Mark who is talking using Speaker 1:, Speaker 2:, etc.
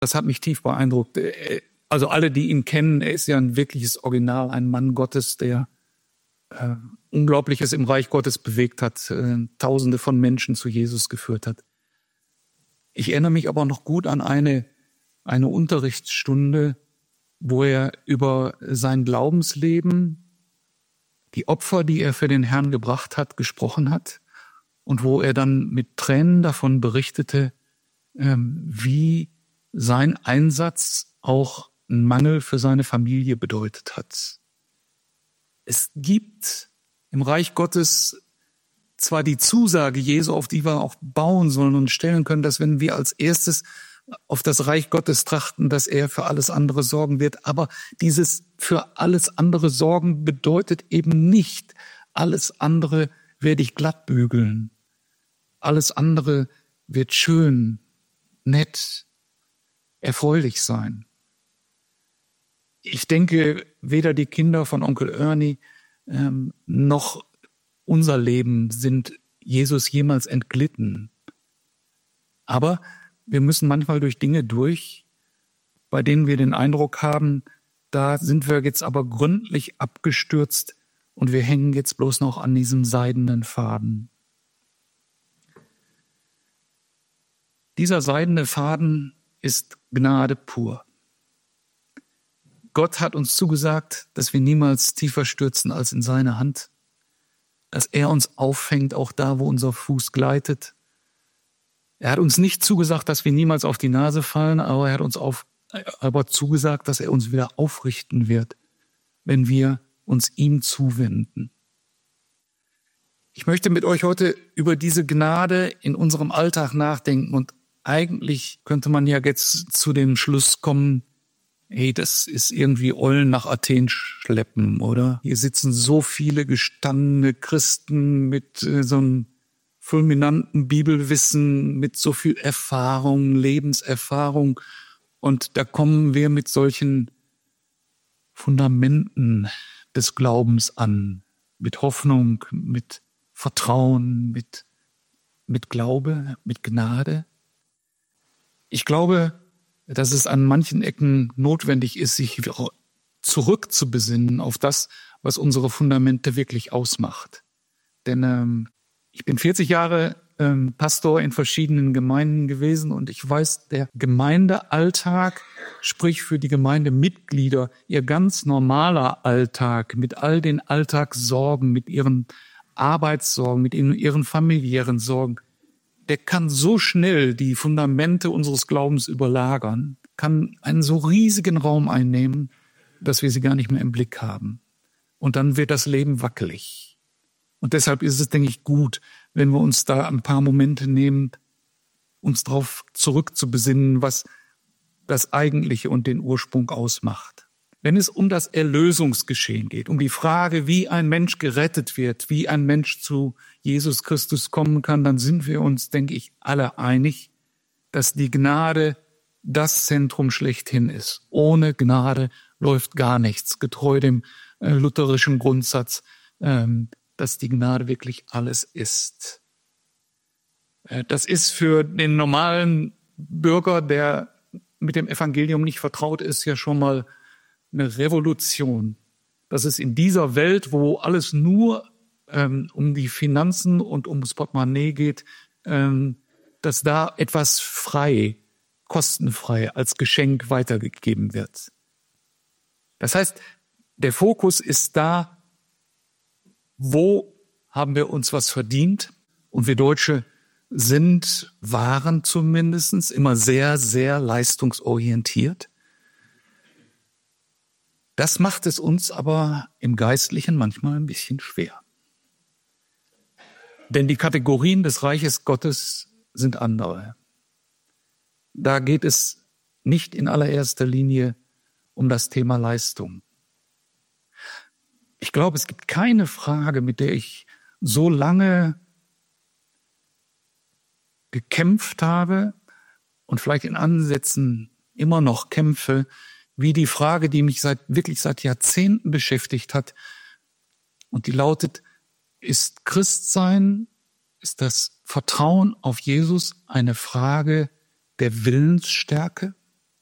Speaker 1: Das hat mich tief beeindruckt. Also alle, die ihn kennen, er ist ja ein wirkliches Original, ein Mann Gottes, der Unglaubliches im Reich Gottes bewegt hat, Tausende von Menschen zu Jesus geführt hat. Ich erinnere mich aber noch gut an eine Unterrichtsstunde, wo er über sein Glaubensleben, die Opfer, die er für den Herrn gebracht hat, gesprochen hat und wo er dann mit Tränen davon berichtete, wie sein Einsatz auch einen Mangel für seine Familie bedeutet hat. Es gibt im Reich Gottes zwar die Zusage Jesu, auf die wir auch bauen sollen und stellen können, dass wenn wir als erstes auf das Reich Gottes trachten, dass er für alles andere sorgen wird. Aber dieses für alles andere sorgen bedeutet eben nicht, alles andere werde ich glatt bügeln. Alles andere wird schön, nett, erfreulich sein. Ich denke, weder die Kinder von Onkel Ernie noch unser Leben sind Jesus jemals entglitten. Aber wir müssen manchmal durch Dinge durch, bei denen wir den Eindruck haben, da sind wir jetzt aber gründlich abgestürzt und wir hängen jetzt bloß noch an diesem seidenen Faden. Dieser seidene Faden ist Gnade pur. Gott hat uns zugesagt, dass wir niemals tiefer stürzen als in seine Hand, dass er uns auffängt, auch da, wo unser Fuß gleitet. Er hat uns nicht zugesagt, dass wir niemals auf die Nase fallen, aber er hat uns aber zugesagt, dass er uns wieder aufrichten wird, wenn wir uns ihm zuwenden. Ich möchte mit euch heute über diese Gnade in unserem Alltag nachdenken und eigentlich könnte man ja jetzt zu dem Schluss kommen, hey, das ist irgendwie Eulen nach Athen schleppen, oder? Hier sitzen so viele gestandene Christen mit so einem fulminanten Bibelwissen, mit so viel Erfahrung, Lebenserfahrung. Und da kommen wir mit solchen Fundamenten des Glaubens an, mit Hoffnung, mit Vertrauen, mit Glaube, mit Gnade. Ich glaube, dass es an manchen Ecken notwendig ist, sich zurückzubesinnen auf das, was unsere Fundamente wirklich ausmacht. Denn ich bin 40 Jahre Pastor in verschiedenen Gemeinden gewesen und ich weiß, der Gemeindealltag, sprich für die Gemeindemitglieder, ihr ganz normaler Alltag mit all den Alltagssorgen, mit ihren Arbeitssorgen, mit ihren familiären Sorgen, der kann so schnell die Fundamente unseres Glaubens überlagern, kann einen so riesigen Raum einnehmen, dass wir sie gar nicht mehr im Blick haben. Und dann wird das Leben wackelig. Und deshalb ist es, denke ich, gut, wenn wir uns da ein paar Momente nehmen, uns darauf zurückzubesinnen, was das Eigentliche und den Ursprung ausmacht. Wenn es um das Erlösungsgeschehen geht, um die Frage, wie ein Mensch gerettet wird, wie ein Mensch zu Jesus Christus kommen kann, dann sind wir uns, denke ich, alle einig, dass die Gnade das Zentrum schlechthin ist. Ohne Gnade läuft gar nichts, getreu dem lutherischen Grundsatz, dass die Gnade wirklich alles ist. Das ist für den normalen Bürger, der mit dem Evangelium nicht vertraut ist, ja schon mal eine Revolution, dass es in dieser Welt, wo alles nur um die Finanzen und ums Portemonnaie geht, dass da etwas frei, kostenfrei als Geschenk weitergegeben wird. Das heißt, der Fokus ist da, wo haben wir uns was verdient? Und wir Deutsche waren zumindest immer sehr, sehr leistungsorientiert. Das macht es uns aber im Geistlichen manchmal ein bisschen schwer. Denn die Kategorien des Reiches Gottes sind andere. Da geht es nicht in allererster Linie um das Thema Leistung. Ich glaube, es gibt keine Frage, mit der ich so lange gekämpft habe und vielleicht in Ansätzen immer noch kämpfe, wie die Frage, die mich seit Jahrzehnten beschäftigt hat. Und die lautet, ist Christsein, ist das Vertrauen auf Jesus eine Frage der Willensstärke?